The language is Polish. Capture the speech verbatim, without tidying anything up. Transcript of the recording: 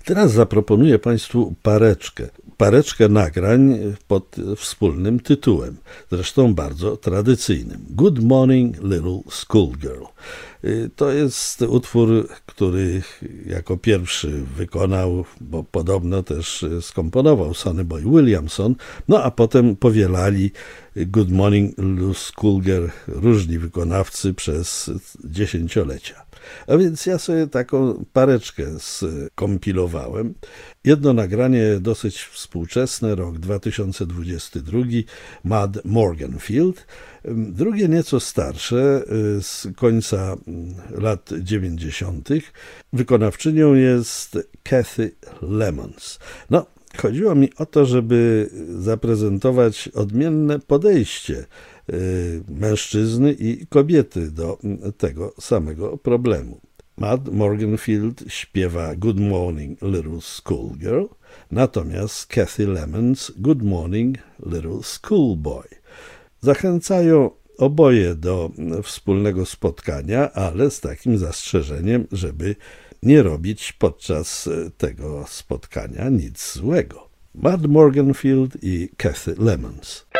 Teraz zaproponuję Państwu pareczkę. Pareczkę nagrań pod wspólnym tytułem, zresztą bardzo tradycyjnym. Good Morning Little Schoolgirl. To jest utwór, który jako pierwszy wykonał, bo podobno też skomponował Sonny Boy Williamson, no a potem powielali Good Morning Little Schoolgirl różni wykonawcy przez dziesięciolecia. A więc ja sobie taką pareczkę skompilowałem. Jedno nagranie dosyć współczesne, rok dwa tysiące dwudziesty drugi, Mad Morganfield. Drugie nieco starsze, z końca lat dziewięćdziesiątych. Wykonawczynią jest Kathy Lemons. No, chodziło mi o to, żeby zaprezentować odmienne podejście mężczyzny i kobiety do tego samego problemu. Mad Morganfield śpiewa Good Morning Little Schoolgirl, natomiast Kathy Lemons Good Morning Little Schoolboy. Zachęcają oboje do wspólnego spotkania, ale z takim zastrzeżeniem, żeby nie robić podczas tego spotkania nic złego. Mad Morganfield i Kathy Lemons.